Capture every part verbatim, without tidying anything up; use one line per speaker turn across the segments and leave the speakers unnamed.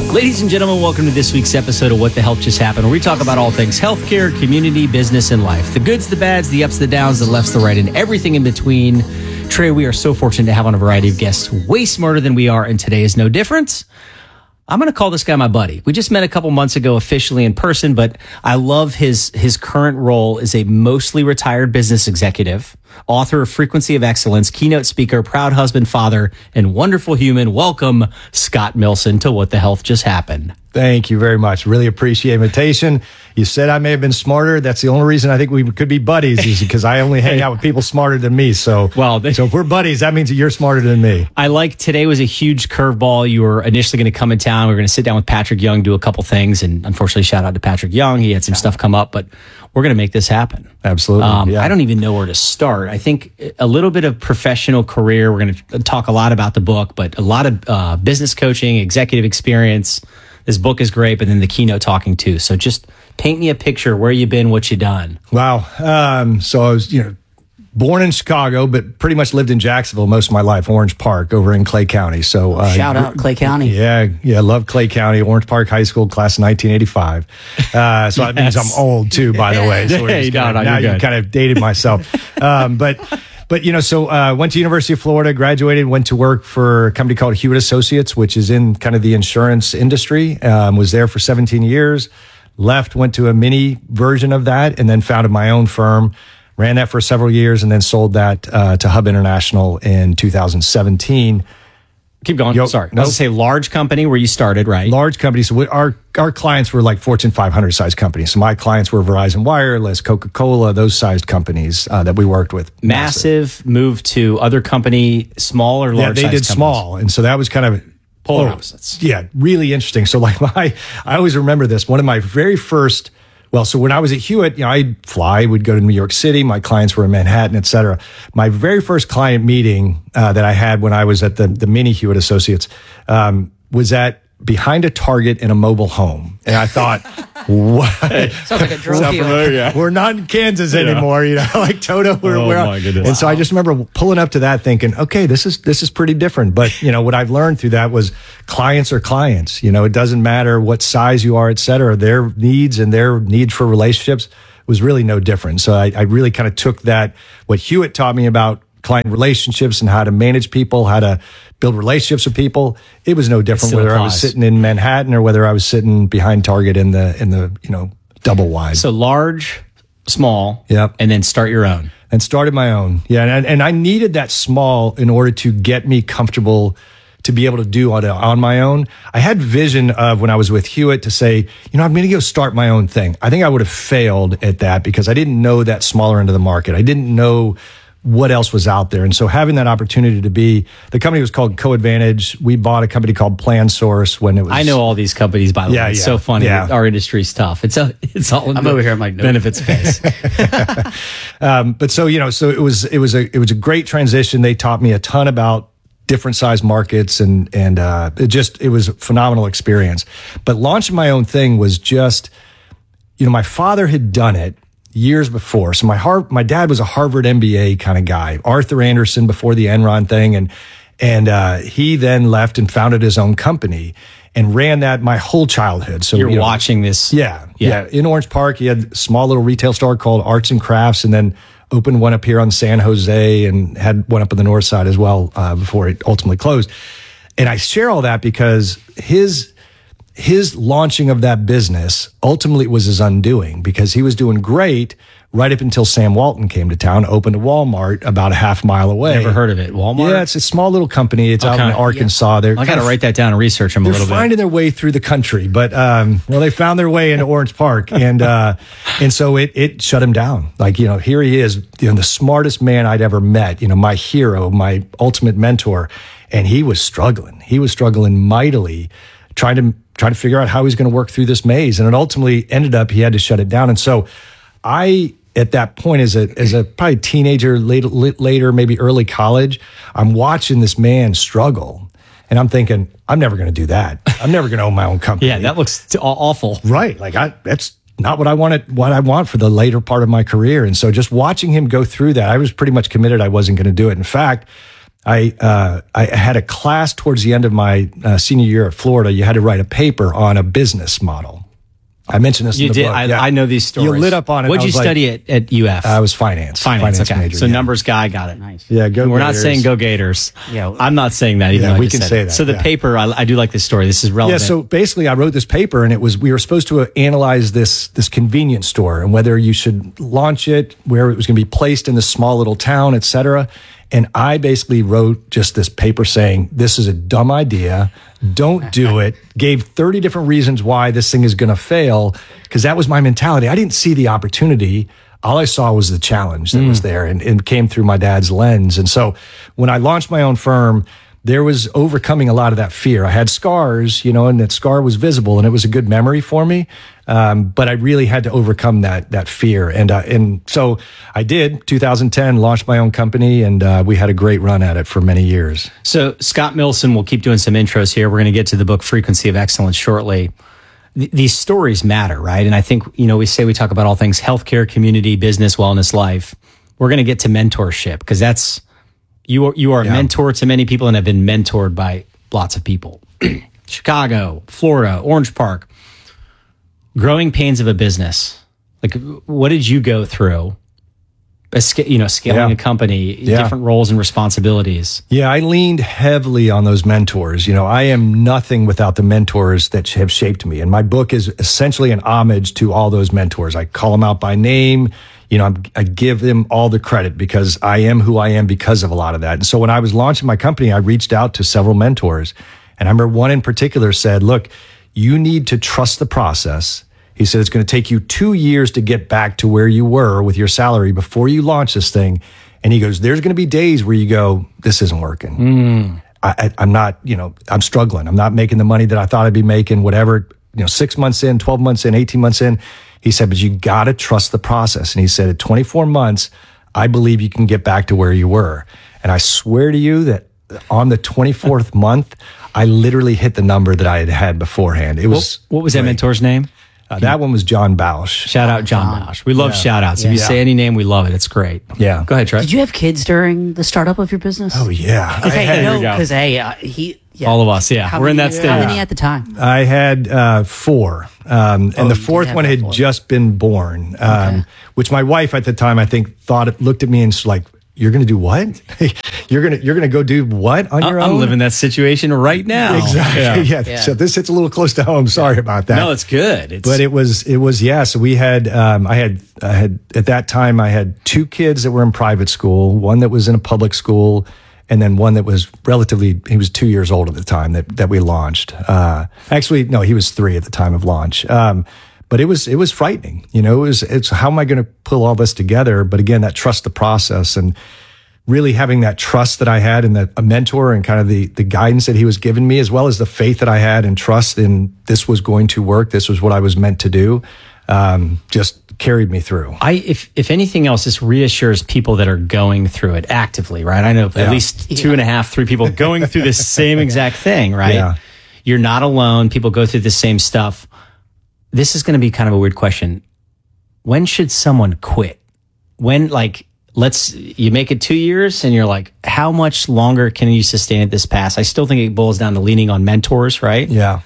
Ladies and gentlemen, welcome to this week's episode of What the Health Just Happened, where we talk about all things healthcare, community, business, and life. The goods, the bads, the ups, the downs, the lefts, the right, and everything in between. Trey, we are so fortunate to have on a variety of guests way smarter than we are, and today is no different. I'm going to call this guy my buddy. We just met a couple months ago officially in person, but I love his his current role as a mostly retired business executive, author of Frequency of Excellence, keynote speaker, proud husband, father, and wonderful human. Welcome, Scott Milson, to What the Health Just Happened.
Thank you very much. Really appreciate the invitation. You said I may have been smarter. That's the only reason I think we could be buddies is because I only hang out with people smarter than me. So,
well, they,
so if we're buddies, that means that you're smarter than me.
I like today was a huge curveball. You were initially going to come in town. We were going to sit down with Patrick Young, do a couple things. And unfortunately, shout out to Patrick Young. He had some stuff come up, but we're going to make this happen.
Absolutely.
Um,
yeah.
I don't even know where to start. I think a little bit of professional career. We're going to talk a lot about the book, but a lot of uh, business coaching, executive experience. This book is great, but then the keynote talking too. So just paint me a picture. Where you been, what you done.
Wow. Um, so I was, you know, born in Chicago, but pretty much lived in Jacksonville most of my life, Orange Park over in Clay County. So uh,
shout out Clay County.
Yeah. Yeah. Love Clay County, Orange Park High School, class of nineteen eighty-five. Uh, so yes. That means I'm old too, by the way. So
hey, no, no,
now
you
kind of dated myself. um, but, But, you know, so uh went to University of Florida, graduated, went to work for a company called Hewitt Associates, which is in kind of the insurance industry, um, was there for seventeen years, left, went to a mini version of that, and then founded my own firm, ran that for several years, and then sold that uh, to Hub International in two thousand seventeen.
Keep going.
Yo,
Sorry.
no.
I was going to say large company where you started, right?
Large company. So we, our our clients were like Fortune five hundred size companies. So my clients were Verizon Wireless, Coca-Cola, those sized companies uh, that we worked with.
Massive, Massive move to other company, small or large?
Yeah, they did
companies?
Small. And so that was kind of
polar
oh,
opposites.
Yeah, really interesting. So like my, I always remember this. One of my very first, well, so when I was at Hewitt, you know, I'd fly, would go to New York City. My clients were in Manhattan, et cetera. My very first client meeting uh, that I had when I was at the, the mini Hewitt Associates um, was at behind a Target in a mobile home. And I thought, what?
Sounds like a drug deal.
Yeah. We're not in Kansas yeah. anymore, you know, like Toto. We're,
oh,
we're
my goodness.
And wow. So I just remember pulling up to that thinking, okay, this is, this is pretty different. But, you know, what I've learned through that was clients are clients. You know, it doesn't matter what size you are, et cetera. Their needs and their need for relationships was really no different. So I, I really kind of took that, what Hewitt taught me about client relationships and how to manage people, how to build relationships with people. It was no different whether applies. I was sitting in Manhattan or whether I was sitting behind Target in the, in the, you know, double wide.
So large, small,
yep.
And then start your own.
And started my own. Yeah. And, and I needed that small in order to get me comfortable to be able to do on, on my own. I had vision of when I was with Hewitt to say, you know, I'm going to go start my own thing. I think I would have failed at that because I didn't know that smaller end of the market. I didn't know what else was out there. And so having that opportunity to be, the company was called CoAdvantage. We bought a company called PlanSource when it was.
I know all these companies, by the
yeah,
way. It's
yeah,
so funny.
Yeah.
Our industry's tough. It's a, it's all in
I'm
the
over here. I'm like, no.
benefits space.
um, but so, you know, so it was, it was a, it was a great transition. They taught me a ton about different size markets and, and, uh, it just, it was a phenomenal experience. But launching my own thing was just, you know, my father had done it years before. So my Har- my dad was a Harvard M B A kind of guy, Arthur Andersen before the Enron thing. And, and, uh, he then left and founded his own company and ran that my whole childhood. So
you're
you know,
watching this.
Yeah, yeah. Yeah. In Orange Park, he had a small little retail store called Arts and Crafts and then opened one up here on San Jose and had one up on the north side as well, uh, before it ultimately closed. And I share all that because his, his launching of that business ultimately was his undoing because he was doing great right up until Sam Walton came to town, opened a Walmart about a half mile away.
Never heard of it. Walmart?
Yeah, it's a small little company. It's okay. out in Arkansas.
Yeah.
They're
I got to write that down and research them a little bit.
They're finding their way through the country, but um, well, they found their way into Orange Park, and uh, and so it it shut him down. Like, you know, here he is, you know, the smartest man I'd ever met. You know, my hero, my ultimate mentor, and he was struggling. He was struggling mightily, trying to trying to figure out how he's going to work through this maze, and it ultimately ended up he had to shut it down. And so, I. At that point, as a as a probably teenager, later, later maybe early college, I'm watching this man struggle, and I'm thinking, I'm never going to do that. I'm never going to own my own company.
Yeah, that looks t- awful.
Right? Like I, that's not what I wanted. What I want for the later part of my career. And so, just watching him go through that, I was pretty much committed I wasn't going to do it. In fact, I uh, I had a class towards the end of my uh, senior year at Florida. You had to write a paper on a business model. I mentioned this
you
in the
did.
book.
I,
yeah.
I know these stories.
You lit up on it.
What'd you study
like,
at, at U F?
I was finance.
Finance,
finance
okay.
major.
So
yeah.
numbers guy, got it.
Nice.
Yeah, go
We're not
Gators.
saying go Gators.
Yeah.
I'm not saying that, even
Yeah,
though I
we
just
can
said
say
it.
that,
So the
yeah.
paper, I, I do like this story. This is relevant.
Yeah, so basically I wrote this paper and it was, we were supposed to analyze this, this convenience store and whether you should launch it, where it was going to be placed in this small little town, et cetera. And I basically wrote just this paper saying, this is a dumb idea. Don't do it. Gave thirty different reasons why this thing is going to fail. Cause that was my mentality. I didn't see the opportunity. All I saw was the challenge that mm. was there and, and came through my dad's lens. And so when I launched my own firm, there was overcoming a lot of that fear. I had scars, you know, and that scar was visible and it was a good memory for me. Um, but I really had to overcome that, that fear. And, uh, and so I did. two thousand ten, launched my own company and, uh, we had a great run at it for many years.
So Scott Milson, we'll keep doing some intros here. We're going to get to the book Frequency of Excellence shortly. Th- these stories matter, right? And I think, you know, we say we talk about all things healthcare, community, business, wellness, life. We're going to get to mentorship because that's, you are, you are
yeah.
a mentor to many people and have been mentored by lots of people. Chicago, Florida, Orange Park. Growing pains of a business. Like, what did you go through? You know, scaling
yeah.
a company,
yeah.
different roles and responsibilities.
Yeah, I leaned heavily on those mentors. You know, I am nothing without the mentors that have shaped me. And my book is essentially an homage to all those mentors. I call them out by name. You know, I'm, I give them all the credit because I am who I am because of a lot of that. And so when I was launching my company, I reached out to several mentors. And I remember one in particular said, look, you need to trust the process. He said, it's going to take you two years to get back to where you were with your salary before you launch this thing. And he goes, there's going to be days where you go, this isn't working. Mm. I, I, I'm not, you know, I'm struggling. I'm not making the money that I thought I'd be making, whatever, you know, six months in, twelve months in, eighteen months in. He said, but you got to trust the process. And he said, at twenty-four months, I believe you can get back to where you were. And I swear to you that on the twenty-fourth month, I literally hit the number that I had had beforehand. It was
What, what was
great.
that mentor's name?
Uh, that one was John Bausch.
Shout out John Bausch. We love
Yeah.
shout outs.
Yeah.
If you say any name, we love it. It's great.
Yeah.
Go ahead, Trey.
Did you have kids during the startup of your business?
Oh, yeah.
Because
I
hey,
had,
no,
Here we go.
because hey, uh, he, yeah.
All of us, yeah.
How
We're in
many-
that stage.
How many at the time?
I had uh, four. Um, and
Oh,
the
you
fourth
did have
one
that
had
four.
just been born, um,
Okay.
which my wife at the time, I think, thought, looked at me and was like, you're going to do what? you're going to you're going to go do what on your
I'm
own?
living that situation right now.
Exactly.
Yeah.
Yeah.
Yeah.
So this hits a little close to home. Sorry about that.
No, it's good. It's,
But it was, it was, yeah. So we had, um, I had, I had, at that time, I had two kids that were in private school, one that was in a public school, and then one that was relatively, he was two years old at the time that, that we launched. Uh, actually, no, he was three at the time of launch. Um, but it was, it was frightening. You know, it was, it's how am I going to pull all this together? But again, that trust the process and really having that trust that I had in the, a mentor and kind of the, the guidance that he was giving me, as well as the faith that I had and trust in this was going to work. This was what I was meant to do. Um, just carried me through.
I, if if anything else, this reassures people that are going through it actively, right? I know at
Yeah.
least two and a half, three people going through the same exact thing, right?
Yeah.
You're not alone. People go through the same stuff. This is going to be kind of a weird question. When should someone quit? When, like, let's, you make it two years and you're like, how much longer can you sustain at this pass? I still think it boils down to leaning on mentors, right?
Yeah.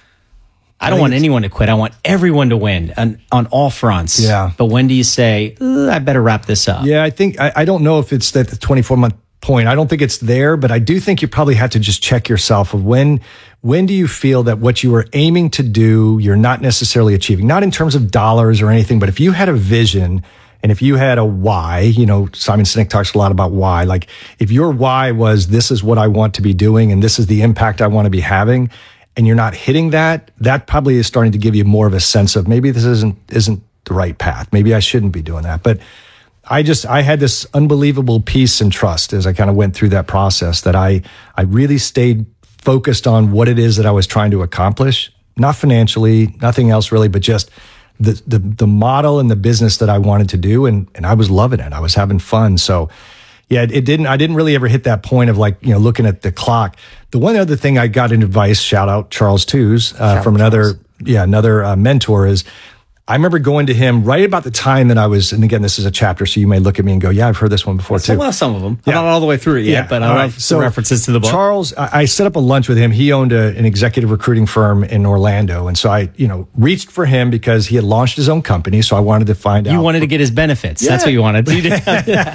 I don't want anyone to quit. I want everyone to win on, on all fronts.
Yeah.
But when do you say, "Ugh, I better wrap this up?
Yeah, I think I, I don't know if it's that the twenty-four month point. I don't think it's there, but I do think you probably have to just check yourself of when when do you feel that what you were aiming to do, you're not necessarily achieving, not in terms of dollars or anything, but if you had a vision and if you had a why, you know, Simon Sinek talks a lot about why, like if your why was this is what I want to be doing and this is the impact I want to be having, and you're not hitting that, that probably is starting to give you more of a sense of maybe this isn't isn't the right path. Maybe I shouldn't be doing that. But I just I had this unbelievable peace and trust as I kind of went through that process that I I really stayed focused on what it is that I was trying to accomplish, not financially, nothing else really, but just the the the model and the business that I wanted to do, and and I was loving it. I was having fun. So yeah, it didn't, I didn't really ever hit that point of like, you know, looking at the clock. The one other thing I got in advice, shout out Charles Tews, uh, from another, Charles. yeah, another uh, mentor is I remember going to him right about the time that I was, and again, this is a chapter, so you may look at me and go, yeah, I've heard this one before too.
I love some of them.
Yeah.
I'm not all the way through it yet,
Yeah.
but I
All
love
right. So
the references to the book.
Charles, I, I set up a lunch with him. He owned a, an executive recruiting firm in Orlando. And so I, you know, reached for him because he had launched his own company. So I wanted to find out.
You wanted to get his benefits. That's
Yeah.
what you wanted. You did-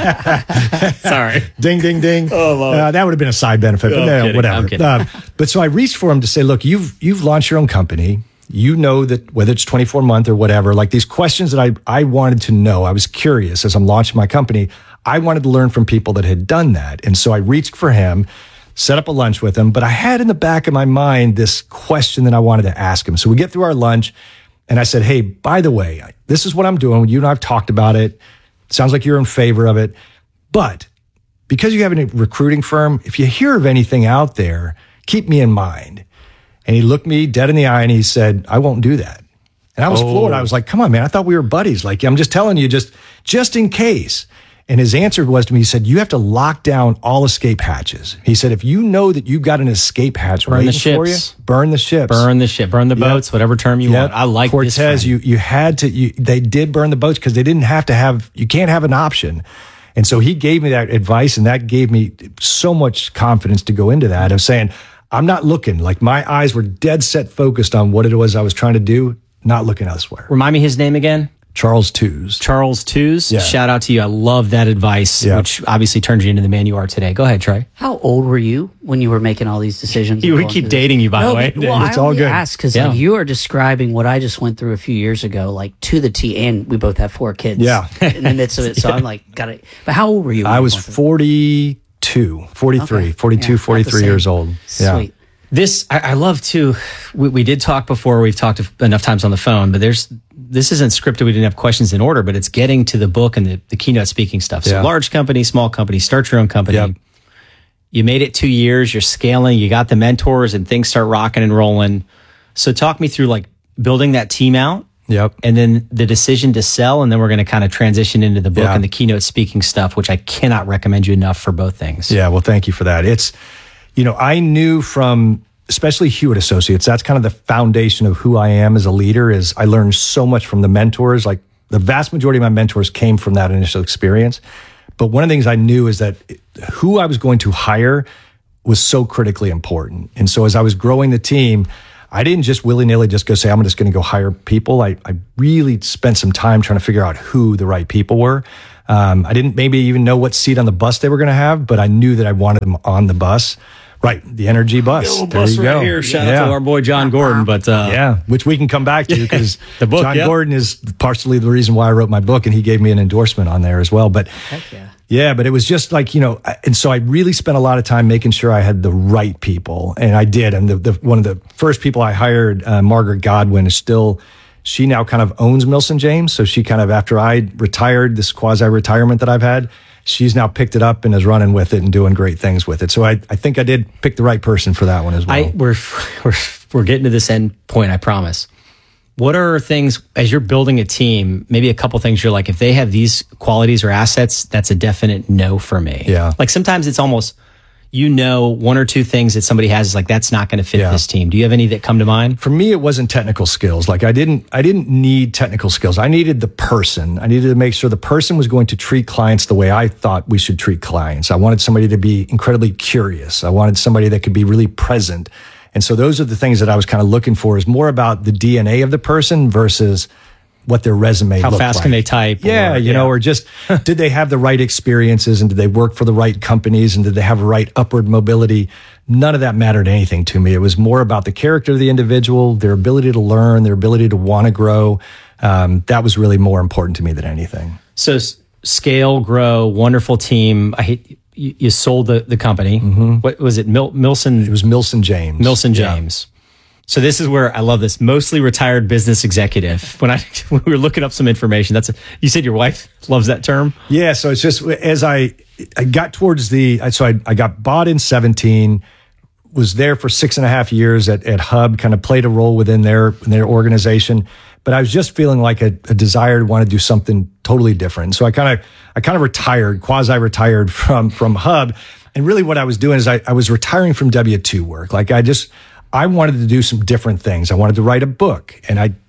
Sorry.
Ding, ding, ding.
Oh, Lord.
uh, that would have been a side benefit, but
Oh, I'm
no,
kidding.
whatever.
I'm kidding.
Uh, but so I reached for him to say, look, you've you've launched your own company. You know that whether it's twenty-four month or whatever, like these questions that I, I wanted to know, I was curious as I'm launching my company. I wanted to learn from people that had done that. And so I reached for him, set up a lunch with him, but I had in the back of my mind this question that I wanted to ask him. So we get through our lunch and I said, hey, by the way, this is what I'm doing. You and I have talked about it. Sounds like you're in favor of it. But because you have a recruiting firm, if you hear of anything out there, keep me in mind. And he looked me dead in the eye and he said, I won't do that. And I was
Oh.
floored. I was like, come on, man. I thought we were buddies. Like, I'm just telling you, just, just in case. And his answer was to me, he said, you have to lock down all escape hatches. He said, if you know that you've got an escape hatch
Burn the
waiting for you,
ships.
burn the ships.
Burn the ship, burn the
Yep.
boats, whatever term you
Yep.
want. I like this.
Cortez,
friend.
you you had to, you, they did burn the boats because they didn't have to have, you can't have an option. And so he gave me that advice and that gave me so much confidence to go into that of saying, I'm not looking, like my eyes were dead set focused on what it was I was trying to do, not looking elsewhere.
Remind me his name again.
Charles Tews.
Charles Tews.
Yeah.
Shout out to you. I love that advice,
Yeah.
which obviously turned you into the man you are today. Go ahead, Trey.
How old were you when you were making all these decisions?
You-
and
we
going
keep
through
dating
this?
you, by
no,
the way.
but- Well,
It's
I
all
only
good.
ask because
Yeah.
like, you are describing what I just went through a few years ago, like to the T, and we both have four kids.
Yeah.
in the midst of it. So I'm like, got it. But how old were you? when
I
you
was
went through
forty-two, forty-three,
Okay.
forty-two,
Yeah, about the
forty-three
same.
years old.
it? Sweet.
This I, I love too. We, we did talk before. We've talked enough times on the phone, but there's this isn't scripted. We didn't have questions in order, but it's getting to the book and the, the keynote speaking stuff. So
Yeah.
large company, small company, start your own company.
Yep.
You made it two years. You're scaling. You got the mentors, and things start rocking and rolling. So talk me through like building that team out.
Yep.
And then the decision to sell, and then we're going to kind of transition into the book
Yeah.
and the keynote speaking stuff, which I cannot recommend you enough for both things.
Yeah, well, thank you for that. It's, you know, I knew from, especially Hewitt Associates, that's kind of the foundation of who I am as a leader is I learned so much from the mentors. Like the vast majority of my mentors came from that initial experience. But one of the things I knew is that who I was going to hire was so critically important. And so as I was growing the team, I didn't just willy-nilly just go say, I'm just going to go hire people. I, I really spent some time trying to figure out who the right people were. Um, I didn't maybe even know what seat on the bus they were going to have, but I knew that I wanted them on the bus. Right, the Energy bus. There you go.
Shout
Yeah.
out to our boy John Gordon. But uh,
Yeah, which we can come back to because
The book,
John
yeah.
Gordon is partially the reason why I wrote my book, and he gave me an endorsement on there as well. But
Heck yeah.
yeah, but it was just like, you know, I- and so I really spent a lot of time making sure I had the right people, and I did. And the, the one of the first people I hired, uh, Margaret Godwin, is still, she now kind of owns Milson James. So she kind of, after I retired, this quasi-retirement that I've had, she's now picked it up and is running with it and doing great things with it. So I, I think I did pick the right person for that one as well.
I we're we're we're getting to this end point, I promise. What are things as you're building a team, maybe a couple things you're like, if they have these qualities or assets, that's a definite no for me.
Yeah.
Like sometimes it's almost, you know, one or two things that somebody has is like, that's not going to fit
Yeah.
this team. Do you have any that come to mind?
For me, it wasn't technical skills. Like I didn't, I didn't need technical skills. I needed the person. I needed to make sure the person was going to treat clients the way I thought we should treat clients. I wanted somebody to be incredibly curious. I wanted somebody that could be really present. And so those are the things that I was kind of looking for, is more about the D N A of the person versus what their resume
How
looked
fast
like.
can they type?
Yeah,
or-
you know, or just did they have the right experiences, and did they work for the right companies, and did they have the right upward mobility? None of that mattered anything to me. It was more about the character of the individual, their ability to learn, their ability to want to grow. Um, that was really more important to me than anything.
So s- scale, grow, wonderful team. I hate you, you sold the, the company. What was it? Mil, Milson
It was Milson James.
Milson
Yeah.
James. So this is where I love this. Mostly retired business executive. When I when we were looking up some information, that's a, you said your wife loves that term.
Yeah, so it's just as I I got towards the so I I got bought in seventeen, was there for six and a half years at, at Hub, kind of played a role within their their organization, but I was just feeling like a, a desire to want to do something totally different. So I kind of I kind of retired, quasi retired from from Hub, and really what I was doing is I, I was retiring from W two work. Like I just I wanted to do some different things. I wanted to write a book, and I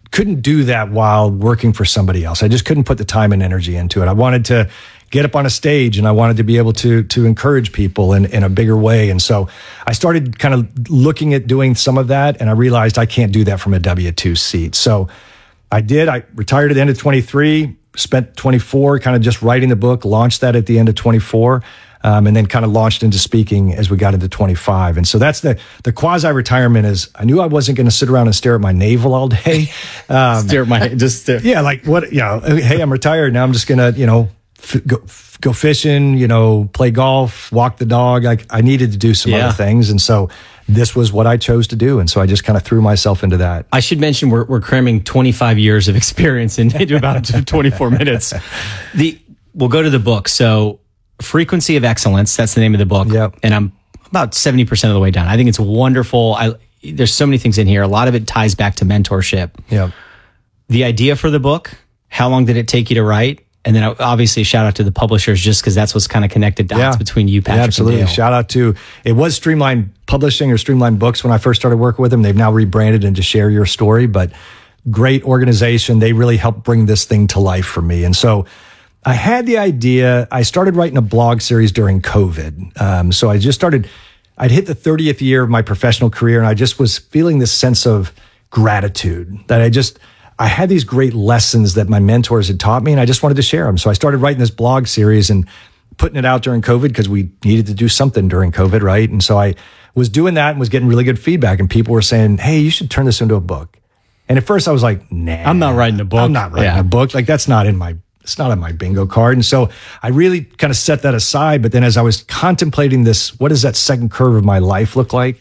couldn't do that while working for somebody else. I just couldn't put the time and energy into it. I wanted to get up on a stage and I wanted to be able to to encourage people in, in a bigger way. And so I started kind of looking at doing some of that, and I realized I can't do that from a W two seat. So I did. I retired at the end of twenty-three, spent twenty-four kind of just writing the book, launched that at the end of twenty-four, um, and then kind of launched into speaking as we got into twenty-five. And so that's the the quasi-retirement is I knew I wasn't going to sit around and stare at my navel all day. Um,
Stare at my, just stare.
yeah, like what, you know, hey, I'm retired now. I'm just going to, you know, f- go, f- go fishing, you know, play golf, walk the dog. Like I needed to do some
Yeah.
other things. And so this was what I chose to do. And so I just kind of threw myself into that.
I should mention we're, we're cramming twenty-five years of experience into about twenty-four minutes. The We'll go to the book. So Frequency of Excellence, that's the name of the book.
Yep.
And I'm about seventy percent of the way done. I think it's wonderful. I, there's so many things in here. A lot of it ties back to mentorship.
Yeah.
The idea for the book, how long did it take you to write? And then obviously shout out to the publishers just because that's what's kind of connected dots
Yeah.
between you, Patrick,
Yeah, absolutely.
and Dale.
Shout out to, it was Streamline Publishing or Streamline Books when I first started working with them. They've now rebranded into Share Your Story, but great organization. They really helped bring this thing to life for me. And so I had the idea, I started writing a blog series during COVID. Um, so I just started, I'd hit the thirtieth year of my professional career and I just was feeling this sense of gratitude that I just, I had these great lessons that my mentors had taught me and I just wanted to share them. So I started writing this blog series and putting it out during COVID because we needed to do something during COVID, right? And so I was doing that and was getting really good feedback and people were saying, hey, you should turn this into a book. And at first I was like, nah.
I'm not writing a book.
I'm not writing
Yeah.
a book. Like that's not in my, it's not on my bingo card. And so I really kind of set that aside. But then as I was contemplating this, what does that second curve of my life look like?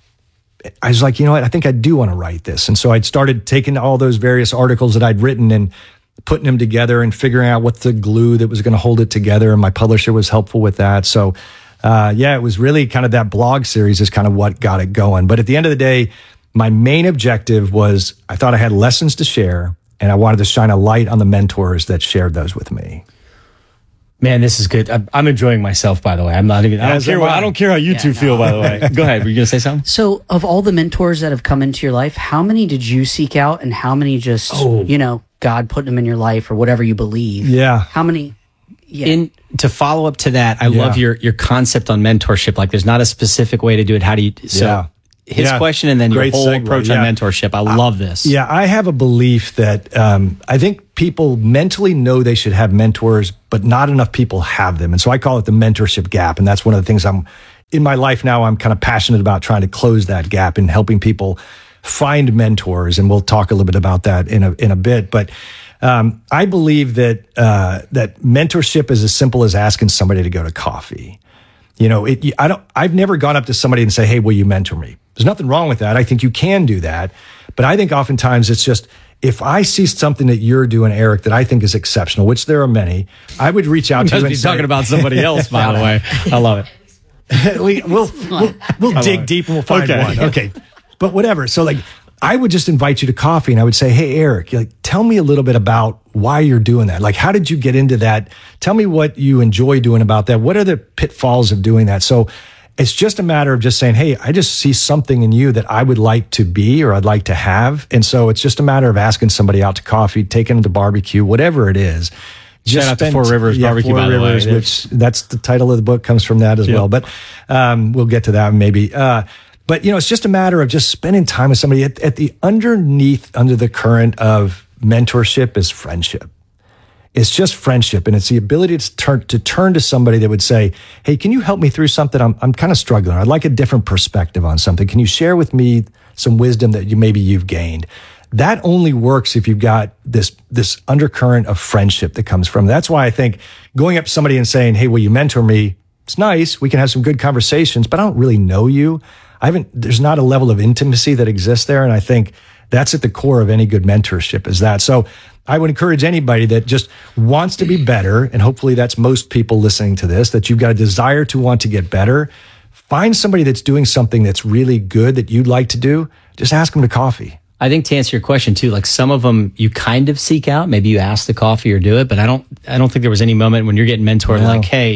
I was like, you know what? I think I do want to write this. And so I'd started taking all those various articles that I'd written and putting them together and figuring out what the glue that was going to hold it together. And my publisher was helpful with that. So, uh, yeah, it was really kind of that blog series is kind of what got it going. But at the end of the day, my main objective was I thought I had lessons to share and I wanted to shine a light on the mentors that shared those with me.
Man, this is good. I'm, I'm enjoying myself, by the way. I'm not even, I don't,
As
care,
am
what,
I.
I don't care how you
Yeah,
two
no.
feel, by the way. Go ahead. Were you going to say something?
So, of all the mentors that have come into your life, how many did you seek out, and how many just,
Oh.
you know, God put them in your life or whatever you believe?
Yeah.
How many? Yeah.
In to follow up to that, I
Yeah.
love your your concept on mentorship. Like, there's not a specific way to do it. How do you? So,
Yeah.
his
Yeah.
question, and then your
Great
whole
segue,
approach
yeah.
on mentorship. I love this.
Yeah, I have a belief that um, I think people mentally know they should have mentors, but not enough people have them. And so I call it the mentorship gap. And that's one of the things I'm in my life now. I'm kind of passionate about trying to close that gap and helping people find mentors. And we'll talk a little bit about that in a in a bit. But um, I believe that uh, that mentorship is as simple as asking somebody to go to coffee. You know, it, I don't, I've never gone up to somebody and say, hey, will you mentor me? There's nothing wrong with that. I think you can do that. But I think oftentimes it's just, if I see something that you're doing, Eric, that I think is exceptional, which there are many, I would reach out to you
Must
and
be
say,
talking about somebody else, by the way. I love it.
we, we'll, we'll, we'll dig deep and we'll find
Okay.
one. Okay. But whatever. So like, I would just invite you to coffee and I would say, hey, Eric, like, tell me a little bit about why you're doing that. Like, how did you get into that? Tell me what you enjoy doing about that. What are the pitfalls of doing that? So it's just a matter of just saying, hey, I just see something in you that I would like to be or I'd like to have. And so it's just a matter of asking somebody out to coffee, taking them to barbecue, whatever it is.
Shout out to Four Rivers Barbecue,
Four
by the way.
Rivers, which that's the title of the book comes from that as
Yeah.
well. But um, we'll get to that maybe. Uh, but, you know, it's just a matter of just spending time with somebody at, at the underneath, under the current of mentorship is friendship. It's just friendship. And it's the ability to turn, to turn to somebody that would say, hey, can you help me through something? I'm, I'm kind of struggling. I'd like a different perspective on something. Can you share with me some wisdom that you maybe you've gained? That only works if you've got this, this undercurrent of friendship that comes from. That's why I think going up to somebody and saying, hey, will you mentor me? It's nice. We can have some good conversations, but I don't really know you. I haven't, there's not a level of intimacy that exists there. And I think that's at the core of any good mentorship is that. So I would encourage anybody that just wants to be better. And hopefully that's most people listening to this, that you've got a desire to want to get better. Find somebody that's doing something that's really good that you'd like to do. Just ask them to coffee.
I think to answer your question too, like some of them you kind of seek out. Maybe you ask the coffee or do it, but I don't. I don't think there was any moment when you're getting mentored
No.
like, hey,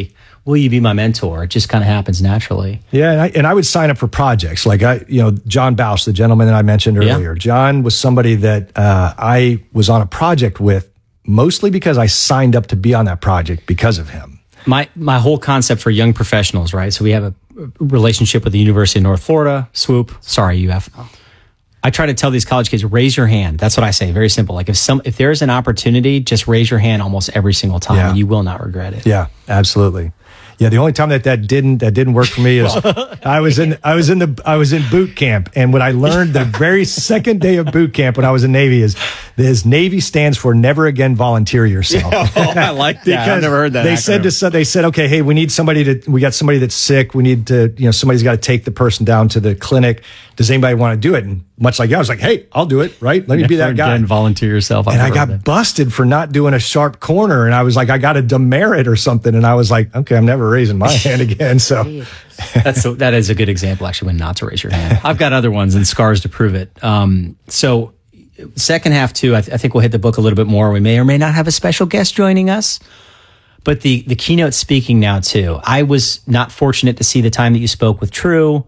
will you be my mentor? It just kind of happens naturally.
Yeah, and I, and I would sign up for projects like I, you know, John Bausch, the gentleman that I mentioned earlier. Yeah. John was somebody that uh, I was on a project with mostly because I signed up to be on that project because of him.
My my whole concept for young professionals, right? So we have a relationship with the University of North Florida, Swoop. Sorry, U F. Oh. I try to tell these college kids, raise your hand. That's what I say. Very simple. Like if some, if there's an opportunity, just raise your hand almost every single time. Yeah. And you will not regret it.
Yeah, absolutely. Yeah, the only time that that didn't that didn't work for me is I was in I was in the I was in boot camp, and what I learned the very second day of boot camp when I was in Navy is this Navy stands for never again volunteer yourself.
Yeah, oh, I like that. I've never heard that.
They
acronym.
said to they said, okay, hey, we need somebody to we got somebody that's sick. We need to you know somebody's got to take the person down to the clinic. Does anybody want to do it? And much like you, I was like, hey, I'll do it. Right? Let me
never
be that guy.
Again, volunteer yourself. I've
and I got busted for not doing a sharp corner, and I was like, I got a demerit or something, and I was like, okay, I'm never raising my hand again. So
that's a, that is a good example, actually, when not to raise your hand. I've got other ones and scars to prove it. Um, so second half too, I, th- I think we'll hit the book a little bit more. We may or may not have a special guest joining us, but the the keynote speaking now too. I was not fortunate to see the time that you spoke with True.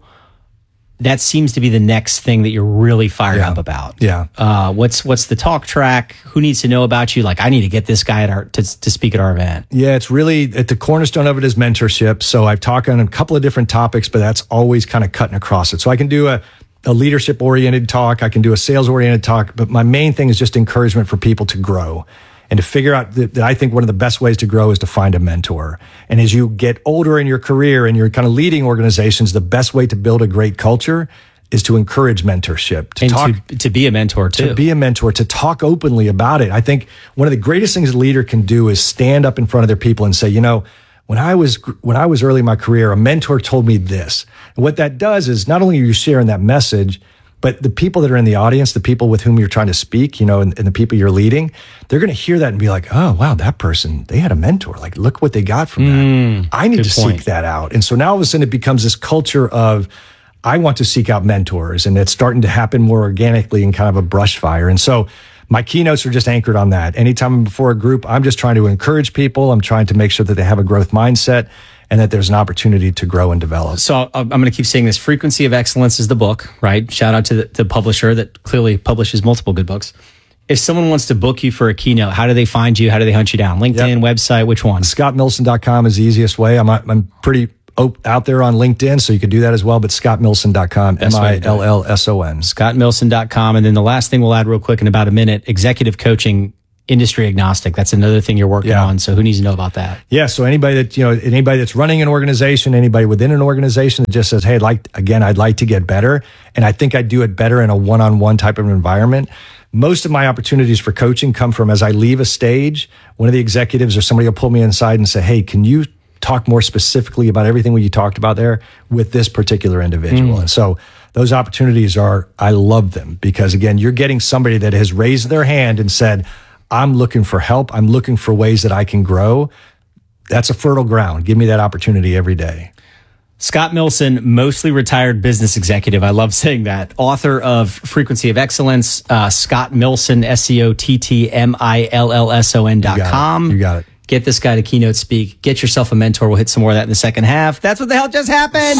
That seems to be the next thing that you're really fired
yeah.
up about.
Yeah.
Uh, what's what's the talk track? Who needs to know about you? Like, I need to get this guy at our to, to speak at our event.
Yeah, it's really at the cornerstone of it is mentorship. So I've talked on a couple of different topics, but that's always kind of cutting across it. So I can do a, a leadership oriented talk. I can do a sales oriented talk, but my main thing is just encouragement for people to grow. And to figure out that, that I think one of the best ways to grow is to find a mentor. And as you get older in your career and you're kind of leading organizations, the best way to build a great culture is to encourage mentorship, to
and
talk,
to, to be a mentor too.
To be a mentor, to talk openly about it. I think one of the greatest things a leader can do is stand up in front of their people and say, you know, when I was when I was early in my career, a mentor told me this. And what that does is not only are you sharing that message, but the people that are in the audience, the people with whom you're trying to speak, you know, and, and the people you're leading, they're going to hear that and be like, oh, wow, that person, they had a mentor. Like, look what they got from
mm,
that. I need to
point.
seek that out. And so now all of a sudden it becomes this culture of, I want to seek out mentors, and it's starting to happen more organically in kind of a brush fire. And so my keynotes are just anchored on that. Anytime I'm before a group, I'm just trying to encourage people. I'm trying to make sure that they have a growth mindset and that there's an opportunity to grow and develop.
So I'm going to keep saying this. Frequency of Excellence is the book, right? Shout out to the, the publisher that clearly publishes multiple good books. If someone wants to book you for a keynote, how do they find you? How do they hunt you down? LinkedIn, yep. website, which one?
Scott Milson dot com is the easiest way. I'm I'm pretty out there on LinkedIn, so you could do that as well, but Scott Milson dot com, M I L L S O N.
Scott Milson dot com. And then the last thing we'll add real quick in about a minute, executive coaching, industry agnostic. That's another thing you're working yeah. on. So who needs to know about that?
Yeah. So anybody that, you know, anybody that's running an organization, anybody within an organization that just says, hey, I'd like, again, I'd like to get better. And I think I'd do it better in a one-on-one type of environment. Most of my opportunities for coaching come from as I leave a stage, one of the executives or somebody will pull me inside and say, hey, can you talk more specifically about everything what you talked about there with this particular individual? Mm. And so those opportunities are, I love them because again, you're getting somebody that has raised their hand and said, I'm looking for help. I'm looking for ways that I can grow. That's a fertile ground. Give me that opportunity every day.
Scott Milson, mostly retired business executive. I love saying that. Author of Frequency of Excellence, uh, Scott Milson, S C O T T M I L L S O N dot com.
You got it.
Get this guy to keynote speak. Get yourself a mentor. We'll hit some more of that in the second half. That's what the hell just happened.